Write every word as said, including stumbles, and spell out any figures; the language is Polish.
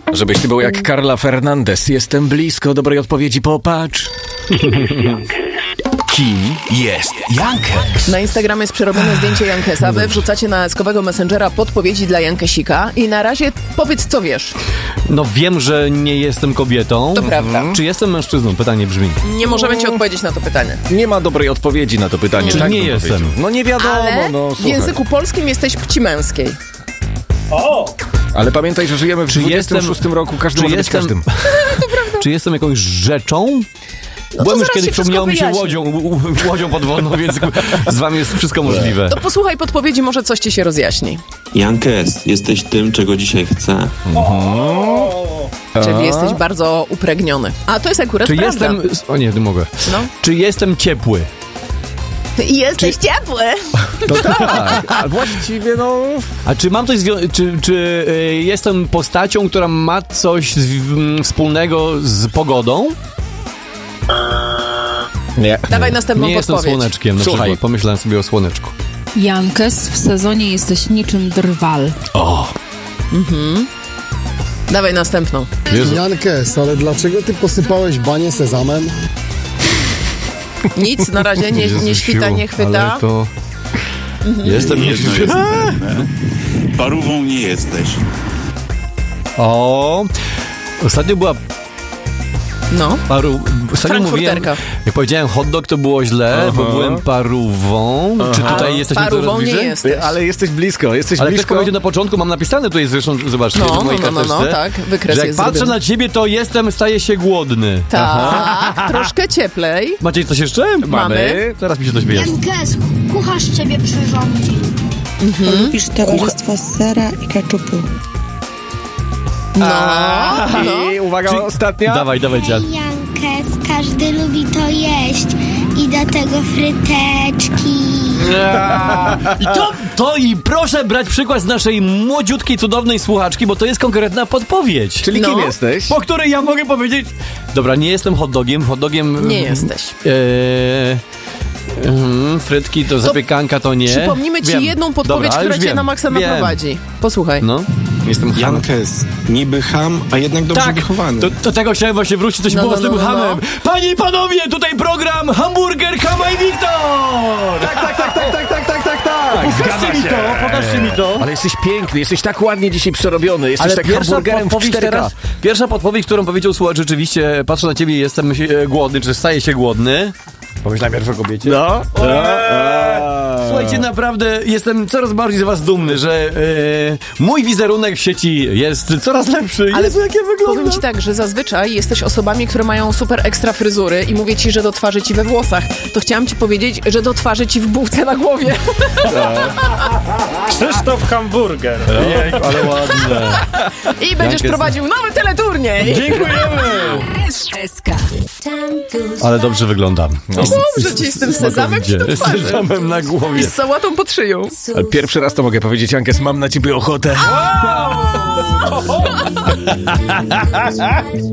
Żebyś ty był jak Carla Fernandez. Jestem blisko dobrej odpowiedzi, popatrz. Kim jest Jankes? Na Instagramie jest przerobione zdjęcie Jankesa. Wy wrzucacie na eskowego Messengera podpowiedzi dla Jankesika i na razie powiedz, co wiesz. No wiem, że nie jestem kobietą. To prawda. Czy jestem mężczyzną? Pytanie brzmi. Nie możemy ci odpowiedzieć na to pytanie. Nie ma dobrej odpowiedzi na to pytanie. Czy tak nie bym jestem? powiedział. No nie wiadomo, Ale no w słuchaj. języku polskim jesteś płci męskiej. Ale pamiętaj, że żyjemy w Czy dwudziestym szóstym jestem- roku, każdy czy może jestem- być każdym. Czy jestem jakąś rzeczą? No Byłem już zaraz kiedyś, się przypomniało mi się wszystko łodzią, u- u- łodzią podwodną, więc z wami jest wszystko możliwe. To posłuchaj podpowiedzi, może coś ci się rozjaśni. Jankes, jesteś tym, czego dzisiaj chcę. Czyli jesteś bardzo upragniony. A to jest akurat Czy prawda. jestem... O nie, nie mogę. No. Czy jestem ciepły? I jesteś ciepły. To tak, a właściwie no... A czy mam coś zwią- czy, czy y, jestem postacią, która ma coś z, m, wspólnego z pogodą? Nie. Dawaj następną Nie jestem podpowiedź. słoneczkiem, na Słuchaj. przykład. Pomyślałem sobie o słoneczku. Jankes, w sezonie jesteś niczym drwal. O! Dawaj następną. Jezu. Jankes, ale dlaczego ty posypałeś banie sezamem? Nic na razie nie, nie świta, nie chwyta. Ale to... Jestem... Jedno jest pewne. Parówą nie jesteś. O! Ostatnio była No. paru... Ostatnio mówiłem... Frankfurterka. Jak powiedziałem hot dog, to było źle, bo Aha. byłem parówą. Czy tutaj jesteśmy coraz Parówą nie bliżej? jesteś. Ale jesteś blisko, jesteś Ale ktoś blisko. powiedział na początku, mam napisane tutaj zresztą, zobaczcie, No, w no, mojej no, no, no, karteczce, tak, wykres że jak jest patrzę zrobiony. na ciebie, to jestem, staję się głodny. Tak, troszkę cieplej. Macie coś jeszcze? Mamy. Zaraz mi się coś wyjaśni. Jankes, kucharz ciebie przyrządzi. Lubisz towarzystwo sera i keczupu. No, I no. uwaga, Czy- ostatnia. Dawaj, dawaj, dziad. Jankes, każdy lubi to jeść i do tego fryteczki. I to, to i proszę brać przykład z naszej młodziutkiej, cudownej słuchaczki, bo to jest konkretna podpowiedź. Czyli kim No. jesteś? Po której ja mogę powiedzieć... Dobra, nie jestem hot dogiem, hot dogiem... Nie jesteś. Eee, mm, frytki to zapiekanka to nie. Przypomnimy ci Wiem. jedną podpowiedź, Dobra, która już cię wiem. na maksa Wiem. naprowadzi. Posłuchaj. No. Jestem ham. Jankes, niby ham, a jednak dobrze Tak, wychowany. do, do tego chciałem właśnie wrócić, coś No, było no, z tym no, no, hamem. Panie i panowie, tutaj program Hamburger, Hama i Wiktor! Tak, tak, tak, tak, tak, tak, tak, tak, tak. Pokażcie mi to, pokażcie mi to. Ale jesteś piękny, jesteś tak ładnie dzisiaj przerobiony, jesteś Ale tak pierwsza hamburgerem w podpowiedź cztery K. teraz, pierwsza podpowiedź, którą powiedział słuchacz, rzeczywiście, patrzę na ciebie, jestem e, głodny, czy staję się głodny. Pomyślałem pierwszy o kobiecie. No. Słuchajcie, naprawdę jestem coraz bardziej z was dumny, że e, mój wizerunek w sieci jest coraz lepszy. Ale Jezu, jak ja wyglądam. powiem ci tak, że zazwyczaj jesteś osobami, które mają super ekstra fryzury i mówię ci, że do twarzy ci we włosach. To chciałam ci powiedzieć, że do twarzy ci w bułce na głowie. Krzysztof Hamburger. Ojej, ale ładne. I będziesz Jankes- prowadził nowy teleturniej. Dziękujemy. S K. Ale dobrze wyglądam. No. Dobrze ci z tym sezamem ci do Z twarzy. sezamem na I głowie. z sałatą pod szyją. Ale pierwszy raz to mogę powiedzieć, Jankes, mam na ciebie ochotę.